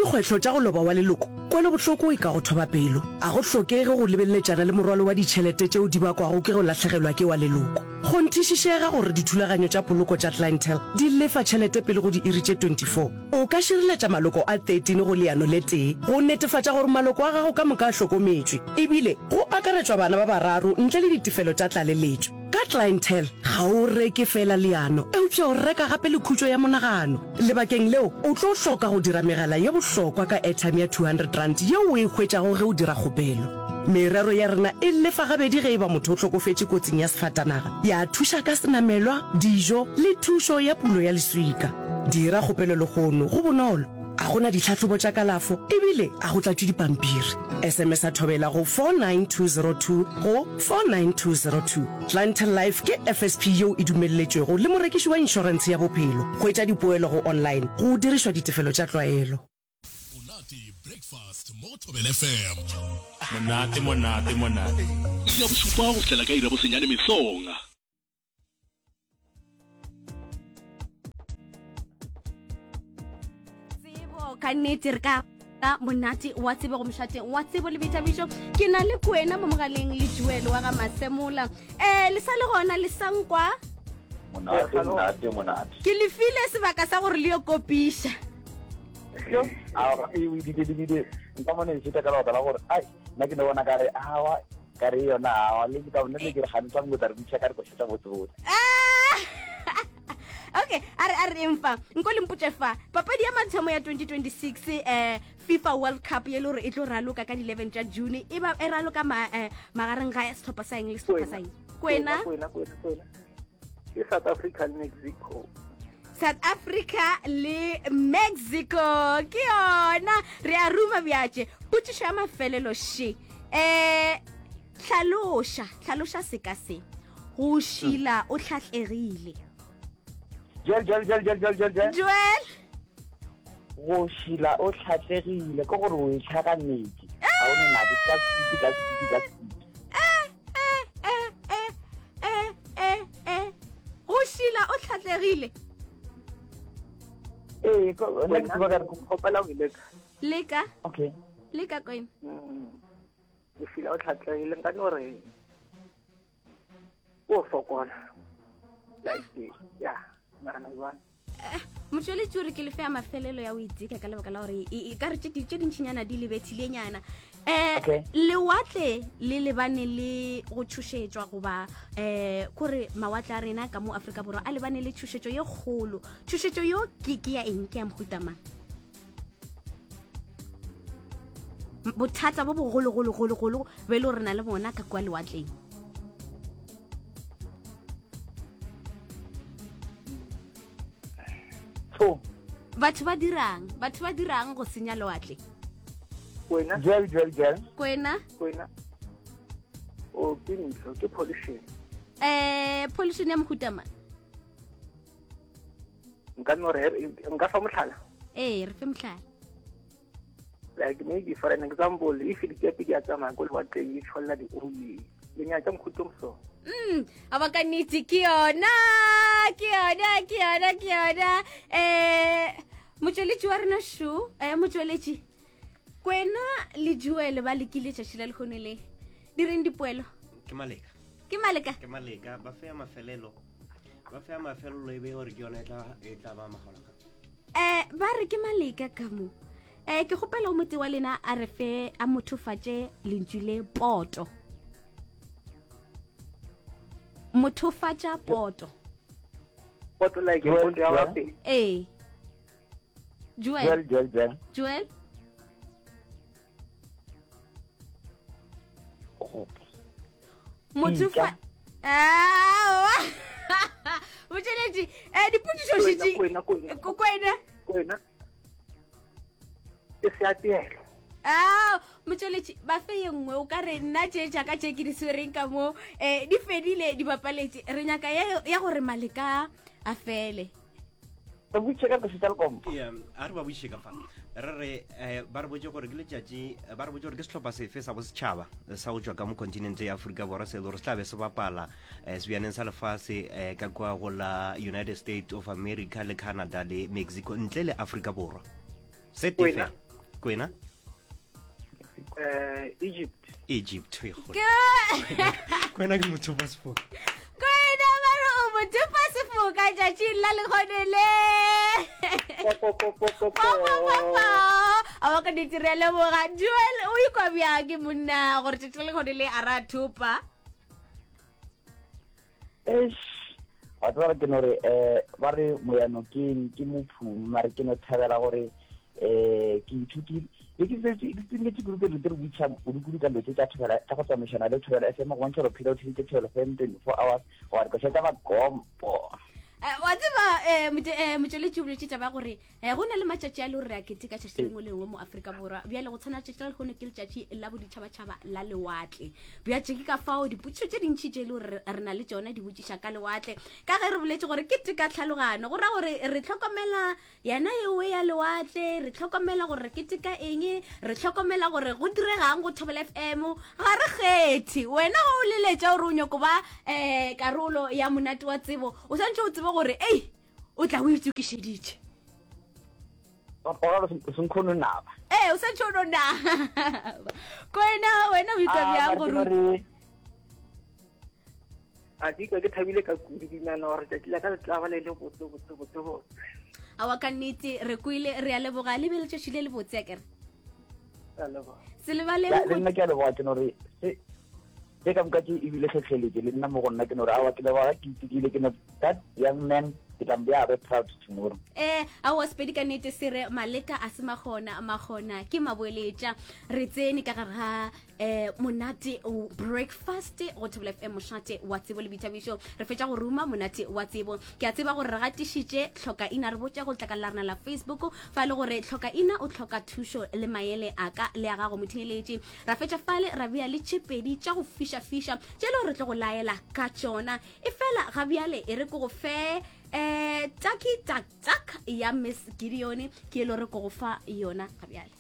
dikgwetlho tša go loba wa leloko kwele bohloko e ka go thoba pelo a go hlokege go lebelletšana le morwalo wa ditšhelete tšeo di bakwago ke go latlhegelwa ke wa leloko go nthišišega gore dithulaganyo tša poloko tša clientele di lefa tšhelete pele go di iri tše 24 o ka šireletša maloko a 13 go leano le tee go netefatša gore maloko a gago ka moka a hlokometšwe ebile go akaretšwa bana ba bararo ntle le ditefelo tša tlaleletšo ka clientele ga o reke fela leano eupša o reka gape le khutšo ya monagano lebakeng leo o tlo hloka go dira megala ye bohlokwa ka airtime ya 200 rand yeo o e hwetšago ge o dira kgopelo merero ya rena e lefa gabedi ge e ba motho o hlokofetše kotsing ya sefatanaga ya thuša ka senamelwa dijo le thušo ya pulo ya leswika dira kgopelo legono go bonolo a gona ditlhatlhobo tša kalafo ebile a go tlatšwe dipampiri sms a thobela go 49202 go 49202 clientele life ke fsp yeo e dumelletšwego le morekiši wa inšorense ya bophelo go etša dipoelo go online go dirišwa ditefelo tša tlwaelo breakfast mo Thobela FM monate ya bosupa go tlela ka ira bo senyane mesonga ka nnete re ka monate wa tsebe go mšhateng wa tsebo le bethabišo ke na le kwena mo mogaleng le Joel wa ga Masemola le sa le gona le sankwa monate ke le file sebaka sa gore le yo kopiša nka mone se ka la gore ai nna ke ne bona ka re awa ka re yona awa le ka bona le ke re gantsa mo tla re bitsa ka re go sheta botse okay are emfa nko le mpotse fa papadi ya mathomo ya 2026 FIFA World Cup ye lore e tlo raloka ka 11 tša June e ba e raloka magareng ga stoppa sign le stoppa sign kwena ke South Africa le Mexico ke yona re a ruma bjatše potšišo ya mafelelo she tlhaloša se ka se go šila o tlhatlegile Joel go šila o tlhatlegile ke gore o e tšhaka nnete ga o ne nadi ka go šila o tlhatlegile leka okay leka koin go šila o tlhatlegile nka gore o fokola like yeah motšweletši ore ke lefe ya mafelelo ya o itseka ka lebaka la gore e ka re tše dintšhinyana di lebethilenyana lewatle le lebane le go thušetšwa goba kore mawatle a rena ka mo Afrika Borwa a lebane le thušetšo ye kgolo thušetšo yo ke ya eng ke ya mohutamang bothata bo bogologologologolo be le gore na le bona ka kwa lewatleng batho ba dirang go senya lewatle kwena o pinso ke pollution pollution ya mohutama nka fa mohlala re fe mohlala like maybe for an example if it get ya tsamaya go lewatleng e tšholla di-oil le nyaka mokhuto mso a ba ka nnete ke yona motšweletši wa rena shu motšweletši kwena le Joel ba lekile tšatši la lekgone le di reng dipoelo ke maleka ba fe ya mafelelo e be gore ke yona e tla ba magologa ba re ke maleka ka mo ke kgopela o mote wa lena a re fe a mothofatše lentšu le poto mothofatša poto like poto ya wape Joel mothofa motšweletši dipotšišo šitši kwena e se atiela motšweletši ba fe ye nngwe o ka re nna tše jaaka tše ke di swereng ka mo di fedile di bapaletše re nyaka ya gore maleka a fele a re ba boiše ka fa re ba re botse gore ke letšatši ba re botse gore ke setlhopha sefe sa bosetšhaba sa go tšwa ka mo continente ya Aforika Borwa se le gore se tlabe se bapala sebjaneng sa lefase ka kwa go la United States of America le Canada le Mexico ntle le Aforika Borwa se tefe kwena Egypt kwena ke motho ba sefoka kwena mara o motho pa sefoka tšatšing la lekgonele a wa ka ditirele boga Joel o ikwa bjake monna gore tšatši la lekgonele a ra thupa batho ba re ke no re ba re moyano ke mophumo mare ke no thabela gore ke ithutile ke ke group le re butsa o dikulu ka letse tsa thobela tsa go tsamaisana le thobela FM go ntse re phela o thile thobela FM 24 hours wa re go sheta ba gompo wa tseba motsweletši o boletše taba gore go na le matšatši a le gore re a keteka tšatši lengwe le lengwe mo Afrika Borwa bjale go tshwana tšatši la lekgone ke letšatši la boditšhabatšhaba la lewatle bjatše ke ka fao dipotšišo tše dintšhi tše e le gore re na le tšona di botšiša ka lewatle ka ge re boletše gore ke teka tlhalogano go ra gore re tlhokomela yana ewe ya lewatle re tlhokomela gore ke teka eng re tlhokomela gore go diregang go Thobela FM ga re kgethe wena go o leletša gore o nyako ba karolo ya monate wa tsebo o santse o tsebe gore o tla o itsokišeditše o senkgono naba o santse o no naba kwena wena o ikwa bjang gore a di ka ke thabile ka kudu dinana gore tšatši la ka le tla ba le botse a wa ka nnete re kwile re a leboga le be le tšatši le le botse akere se lebaleng le nna ke a leboga ke no re ke ka moka ke ebile kgetlheletse le nna mo go nna ke no re awa ke leboga ke itsekile ke no that young man ke tla be a be proud tomorrow a wa spedi ka nnete se re maleka a se magona ke maboeletša re tsene ka gare ga monate breakfast go Thobela FM mošate wa tsebo le boithabišo re fetša go ruma monate wa tsebo ke a tseba gore re gatišitše tlhoka ina re botša go tla ka larena la Facebook fa le gore tlhoka ina o tlhoka thušo le maele a ka le a gago motheeletše ra fetša fale ra bea le tšepedi tša go fiša tše le gore re tle go laela ka tšona e fela ga bjale e re ko go fe taki tak ya Miss Gideon ke lo re go fa yona ga bjale